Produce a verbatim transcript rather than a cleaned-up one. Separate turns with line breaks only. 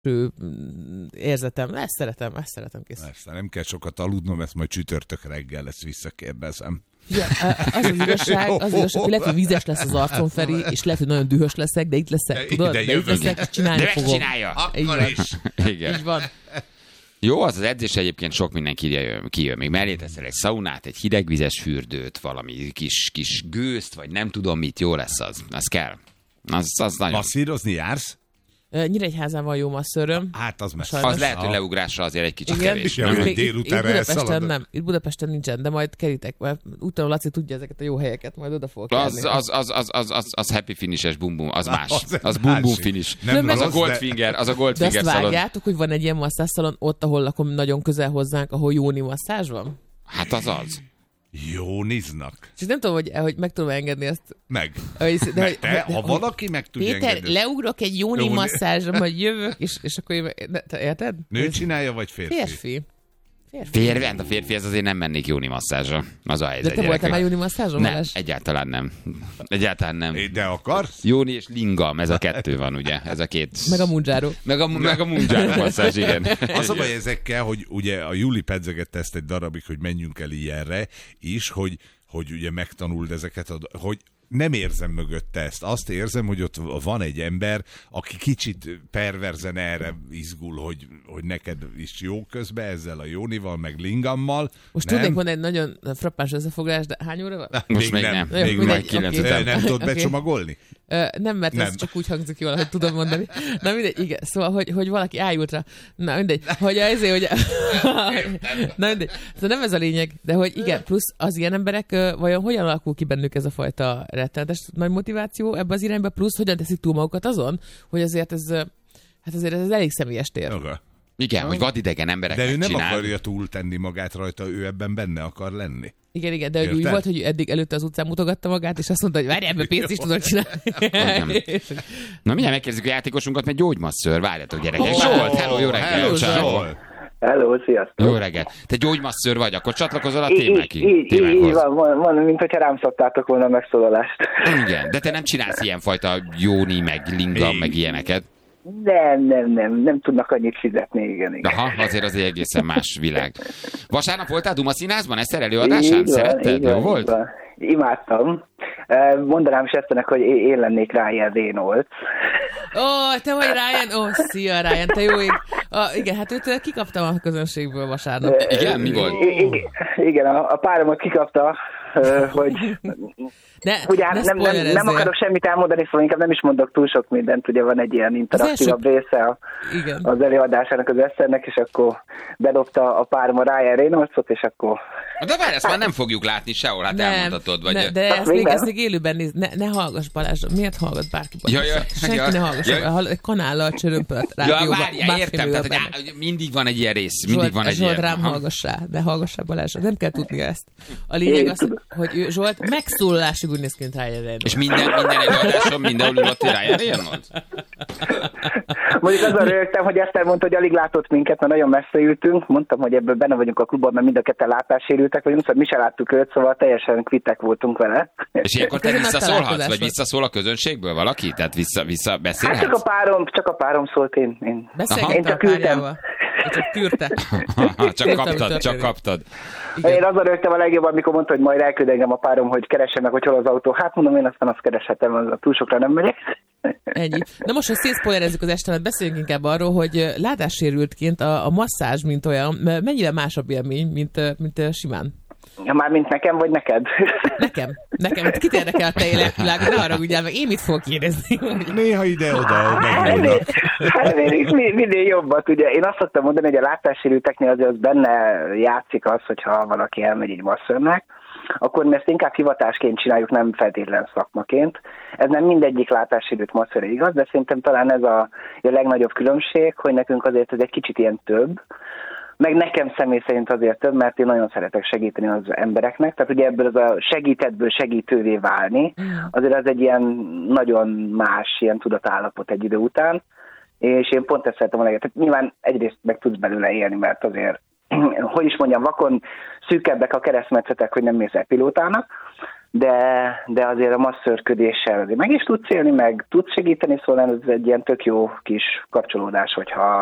érzetem. Ezt szeretem, ezt szeretem kész.
Persze, nem kell sokat aludnom, ezt majd csütörtök reggel, ezt visszakérdezem.
Ja, az az igazság, az az igazság, hogy lehet, hogy vízes lesz az arcom, Feri, és lehet, hogy nagyon dühös leszek, de itt leszek, tudod?
De
de itt leszek, és csinálni
de
fogom.
megcsinálja.
Akkor is.
Igen.
Így van.
Jó, az az edzés egyébként sok minden kijön. kijön. Még mellé teszel egy szaunát, egy hidegvizes fürdőt, valami kis, kis gőzt, vagy nem tudom mit, jó lesz az. Az kell. Az, az nagyon...
Masszírozni jársz?
Nyíregyházán van jó masszöröm.
Hát az messze.
Az lehet, hogy leugrásra azért egy kicsit
Igen.
kevés.
Ja,
Nem?
hogy
Itt-
délutánra
itt Budapesten
elszaladok.
nem, itt Budapesten nincsen, de majd kerítek, mert utána Laci tudja ezeket a jó helyeket, majd oda fogok
Az,
járni.
az, az, az, az, az, az happy finishes bum bum, az más.
Az
Az bum bum
másik.
finish.
Nem
Az a
rossz, de-
Goldfinger, az a
De
Goldfinger
azt
szalon.
vágjátok, hogy van egy ilyen masszászalon ott, ahol lakom nagyon közel hozzánk, ahol Jóni masszázs van?
Hát az az.
Jó niznak.
És nem tudom, hogy, hogy meg tudom engedni ezt.
Meg.
Hogy, de,
Meg
hogy-
te,
de-
ha
hogy-
valaki meg tudja
Péter,
engedni.
leugrok egy Jóni
Jóni-
masszázsra, majd jövök, és, és akkor én... De, te érted?
Nő
Ez
csinálja, vagy férfi?
Férfi. Férfi.
Férfi, hát a férfi, ez azért nem mennék Jóni masszázsra. Az a
De
helyzet,
te voltál már
gyerekek.
Jóni masszázson,
Nem,
Balázs?
egyáltalán nem. Egyáltalán nem.
É, De akarsz?
Jóni és lingam, ez a kettő van, ugye? Ez a két...
Meg a mundzsáró.
Meg a, meg a mundzsáró masszázs, igen.
Az a baj ezekkel, hogy ugye a Júli pedzegette ezt egy darabig, hogy menjünk el ilyenre is, hogy, hogy ugye megtanuld ezeket, a, hogy nem érzem mögötte ezt. Azt érzem, hogy ott van egy ember, aki kicsit perverzen erre izgul, hogy, hogy neked is jó közben ezzel a Jónival, meg Lingammal.
Most
nem?
tudnék mondani egy nagyon frappáns összefoglalás, de hány óra van?
Most még nem.
Jó,
Még
mindegy,
majd kilenc
oké.
után.
Nem tudod
Oké.
becsomagolni?
Ö, nem, mert
Nem.
ez csak úgy hangzik jól, hogy tudom mondani. Na mindegy, igen. Szóval, hogy, hogy valaki ájult rá. Na mindegy, hogy ezért, hogy... Na mindegy. Szóval nem ez a lényeg, de hogy igen, plusz az ilyen emberek, ö, vajon hogyan alakul ki bennük ez a fajta rettenetes nagy motiváció ebbe az irányba, plusz hogyan teszik túl magukat azon, hogy azért ez, ö, hát azért ez elég személyes tér.
Oga.
Igen, hogy vadidegen emberek
De ő nem
megcsinál.
akarja túltenni magát rajta, ő ebben benne akar lenni.
Igen, igen, de hogy úgy
Érted?
volt, hogy eddig előtte az utcán mutogatta magát, és azt mondta, hogy várj, ebben pénzt is tudok csinálni. És-
Na mindjárt megkérdezzük a játékosunkat, mert gyógymasször, várjatok gyerekek.
Ó,
Zsolt, hello, jó reggel.
Hello,
Ciao.
Zsolt.
Hello, sziasztok!
Jó reggel. Te gyógymasször vagy, akkor csatlakozol a
Így, így,
témák,
így, így
témákhoz.
van, van, van, mint hogyha rám szoktátok volna a megszólalást.
Igen, de te nem csinálsz ilyenfajta jóni, meg lingam,
Így.
meg ilyeneket.
Nem, nem, nem, nem tudnak annyit fizetni, igen, igen.
Aha, azért az egy egészen más világ. Vasárnap voltál Duma Színházban, Eszter előadásán?
Így van,
Szeretted?
így van,
Jó
így
volt?
van. Imádtam. Eh, Mondanám is Eszternek, hogy én én lennék Ryan Reynolds.
Ó, te vagy Ryan? Ó, szia Ryan, te jó ég. Ah, igen, hát őt kikaptam a közönségből vasárnap.
Igen, mi volt?
I- igen, igen, a, a páromat kikapta, eh, hogy
Ne,
ugye hát
ne
nem, nem, nem
spoilerezzél.
akarok semmit elmondani, szóval inkább nem is mondok túl sok mindent, ugye van egy ilyen interaktívabb része a,
Igen.
az előadásának az Eszternek, és akkor bedobta a párom a Ryan Reynoldsot, és akkor
De várj, ezt már nem fogjuk látni sehol, hát elmondhatod, vagy...
ne, de
Hát
ezt még,
minden.
ezt még élőben néz. Ne, ne hallgass Balázs, miért hallgat bárki Balázs?
Ja, ja,
Senki
ja,
ne hallgass,
ja.
ja. egy kanállal csörömpölt
Ja,
rádióban.
várjál,
másfél
értem,
millió
tehát
embernek.
hogy mindig van egy ilyen rész, mindig
Zsolt,
van egy
Zsolt,
ilyen...
rám
Aha.
hallgassál, ne hallgassál Balázs, nem kell tudni ezt. A lényeg
Én
az,
tudom.
hogy ő, Zsolt megszólalásig úgy néz ki, mint Ryan Reynolds.
És minden, minden előadáson mindenhol ülött Ryan Reynolds?
mondjuk azon rögtem, hogy Eszter mondta, hogy alig látott minket, mert nagyon messze ültünk. Mondtam, hogy ebből benne vagyunk a klubban, mert mind a ketten látássérültek vagyunk, szóval mi se láttuk őt, szóval teljesen kvittek voltunk vele.
És ilyenkor te
Ez egy nagy
visszaszólhatsz,
találkozás
vagy
volt.
visszaszól a közönségből valaki? Tehát vissza, vissza
Hát
beszélhetsz?
csak a párom, csak a párom szólt én. én.
Én
Beszélgettem a
csak küldtem.
párjával. Ő csak tűrte.
Csak
Értem,
kaptad,
hogy
csak
történik.
kaptad.
Igen.
Én azon rögtem a legjobban, amikor mondta, hogy majd elküld engem a párom, hogy keresse meg, hogy hol az autó. Hát mondom, én aztán azt kereshetem, az túl sokra nem megyek.
Ennyi. Na most, hogy szétszpoilerezzük az estemet, beszéljünk inkább arról, hogy ö, látássérültként a, a masszázs, mint olyan, m- mennyire másabb élmény, mint, ö, mint ö, simán?
Ja, mármint nekem, vagy neked?
Nekem. Nekem. Kit érdekel a te életvilágod? Ne arra ugyan, meg én mit fogok kérdezni?
Néha ide-oda
Hát
megmondnak.
hát én mi- minél jobbat, ugye. Én azt szoktam mondani, hogy a látássérülteknél azért az benne játszik az, hogyha valaki elmegy egy masszörnek, akkor mi ezt inkább hivatásként csináljuk, nem feltétlen szakmaként. Ez nem mindegyik látássérült masszörre igaz, de szerintem talán ez a, a legnagyobb különbség, hogy nekünk azért ez egy kicsit ilyen több, meg nekem személy szerint azért több, mert én nagyon szeretek segíteni az embereknek, tehát ugye ebből az a segítettből segítővé válni, azért az egy ilyen nagyon más ilyen tudatállapot egy idő után, és én pont ezt szeretem a legjobban. Tehát nyilván egyrészt meg tudsz belőle élni, mert azért, hogy is mondjam, vakon szűkebbek a keresztmetszetek, hogy nem mész el pilótának, de, de azért a masszörködéssel azért meg is tudsz élni, meg tudsz segíteni, szóval ez egy ilyen tök jó kis kapcsolódás, hogyha